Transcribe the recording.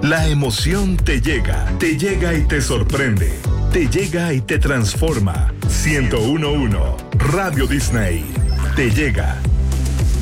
La emoción te llega y te sorprende, te llega y te transforma. 101.1 Radio Disney te llega.